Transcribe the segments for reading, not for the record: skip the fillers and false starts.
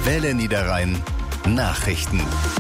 Welle Niederrhein Nachrichten.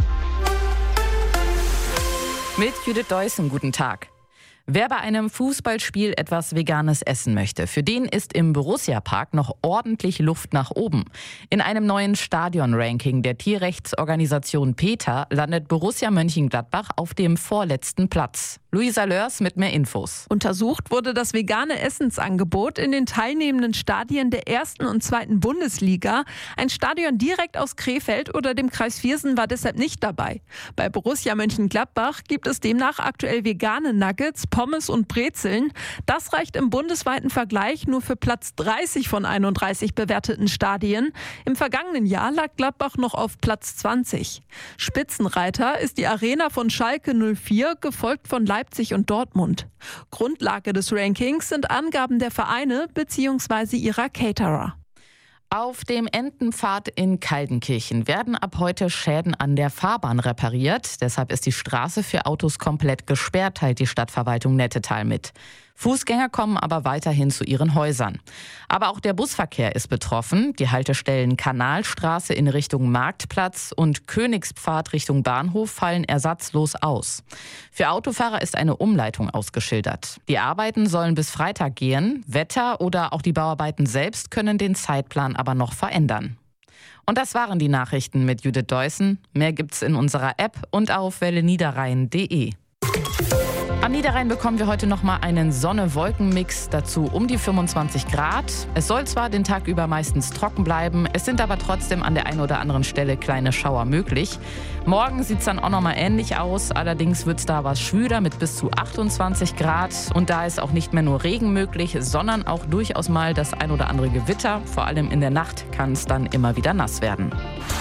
Mit Judith Deussen, guten Tag. Wer bei einem Fußballspiel etwas Veganes essen möchte, für den ist im Borussia-Park noch ordentlich Luft nach oben. In einem neuen Stadion-Ranking der Tierrechtsorganisation PETA landet Borussia Mönchengladbach auf dem vorletzten Platz. Luisa Lörs mit mehr Infos. Untersucht wurde das vegane Essensangebot in den teilnehmenden Stadien der 1. und 2. Bundesliga. Ein Stadion direkt aus Krefeld oder dem Kreis Viersen war deshalb nicht dabei. Bei Borussia Mönchengladbach gibt es demnach aktuell vegane Nuggets, Pommes und Brezeln. Das reicht im bundesweiten Vergleich nur für Platz 30 von 31 bewerteten Stadien. Im vergangenen Jahr lag Gladbach noch auf Platz 20. Spitzenreiter ist die Arena von Schalke 04, gefolgt von Leipzig und Dortmund. Grundlage des Rankings sind Angaben der Vereine bzw. ihrer Caterer. Auf dem Entenpfad in Kaldenkirchen werden ab heute Schäden an der Fahrbahn repariert. Deshalb ist die Straße für Autos komplett gesperrt, teilt die Stadtverwaltung Nettetal mit. Fußgänger kommen aber weiterhin zu ihren Häusern. Aber auch der Busverkehr ist betroffen. Die Haltestellen Kanalstraße in Richtung Marktplatz und Königspfad Richtung Bahnhof fallen ersatzlos aus. Für Autofahrer ist eine Umleitung ausgeschildert. Die Arbeiten sollen bis Freitag gehen. Wetter oder auch die Bauarbeiten selbst können den Zeitplan aber noch verändern. Und das waren die Nachrichten mit Judith Deussen. Mehr gibt's in unserer App und auf welleniederrhein.de. Am Niederrhein bekommen wir heute nochmal einen Sonne-Wolken-Mix, dazu um die 25 Grad. Es soll zwar den Tag über meistens trocken bleiben, es sind aber trotzdem an der einen oder anderen Stelle kleine Schauer möglich. Morgen sieht es dann auch nochmal ähnlich aus, allerdings wird es da was schwüler mit bis zu 28 Grad. Und da ist auch nicht mehr nur Regen möglich, sondern auch durchaus mal das ein oder andere Gewitter. Vor allem in der Nacht kann es dann immer wieder nass werden.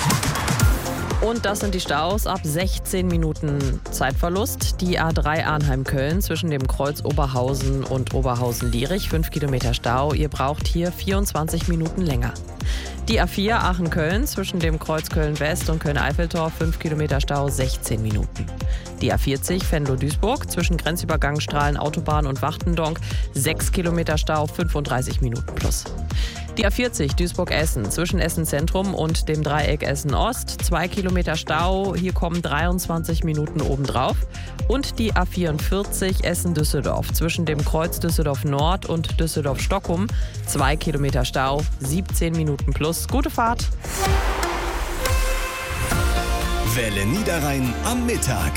Und das sind die Staus. Ab 16 Minuten Zeitverlust. Die A3 Arnheim-Köln zwischen dem Kreuz Oberhausen und Oberhausen-Lierich. 5 Kilometer Stau. Ihr braucht hier 24 Minuten länger. Die A4 Aachen-Köln zwischen dem Kreuz Köln-West und Köln-Eiffeltor. 5 Kilometer Stau, 16 Minuten. Die A40 Venlo-Duisburg zwischen Grenzübergang Strahlen-Autobahn und Wachtendonk. 6 Kilometer Stau, 35 Minuten plus. Die A40 Duisburg-Essen zwischen Essen-Zentrum und dem Dreieck Essen-Ost. 2 Kilometer Stau, hier kommen 23 Minuten obendrauf. Und die A44 Essen-Düsseldorf zwischen dem Kreuz Düsseldorf-Nord und Düsseldorf-Stockum. 2 Kilometer Stau, 17 Minuten plus. Gute Fahrt! Welle Niederrhein am Mittag.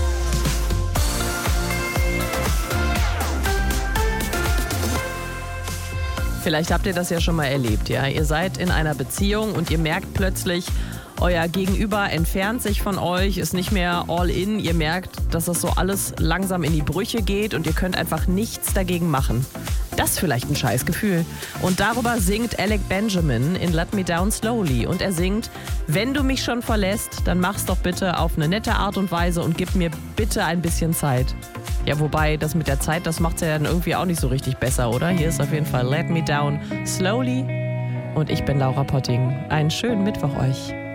Vielleicht habt ihr das ja schon mal erlebt, ja? Ihr seid in einer Beziehung und ihr merkt plötzlich, euer Gegenüber entfernt sich von euch, ist nicht mehr all in. Ihr merkt, dass das so alles langsam in die Brüche geht und ihr könnt einfach nichts dagegen machen. Das ist vielleicht ein Scheißgefühl. Und darüber singt Alec Benjamin in Let Me Down Slowly. Und er singt, wenn du mich schon verlässt, dann mach's doch bitte auf eine nette Art und Weise und gib mir bitte ein bisschen Zeit. Ja, wobei das mit der Zeit, das macht's ja dann irgendwie auch nicht so richtig besser, oder? Hier ist auf jeden Fall Let Me Down Slowly. Und ich bin Laura Potting. Einen schönen Mittwoch euch.